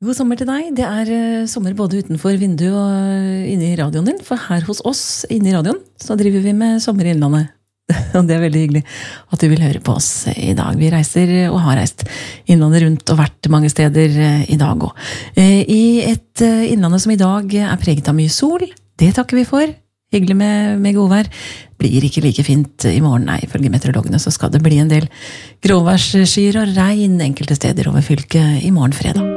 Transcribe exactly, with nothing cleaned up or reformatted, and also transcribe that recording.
God sommer til deg. Det er uh, sommer både utenfor vinduet og inne i radioen din, for her hos oss inne i radioen så driver vi med sommer i Innlandet. Og det er veldig hyggelig at du vil høre på oss i dag. Vi reiser og har reist Innlandet rundt og vært mange steder uh, i dag også. Uh, I et uh, Innlandet som i dag er preget av mye sol, det takker vi for. Hyggelig med, med godvær. Blir ikke like fint i morgen, nei, ifølge meteorologene så skal det bli en del gråværsskyer og regn enkelte steder over fylket i morgen fredag.